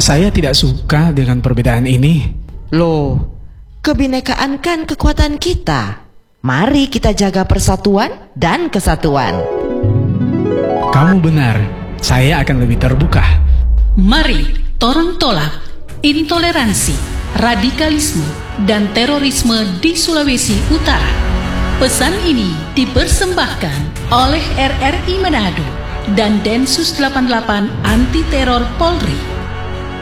Saya tidak suka dengan perbedaan ini. Loh, kebinekaan kan kekuatan kita. Mari kita jaga persatuan dan kesatuan. Kamu benar, saya akan lebih terbuka. Mari torun tolak intoleransi, radikalisme, dan terorisme di Sulawesi Utara. Pesan ini dipersembahkan oleh RRI Manado dan Densus 88 Anti Teror Polri.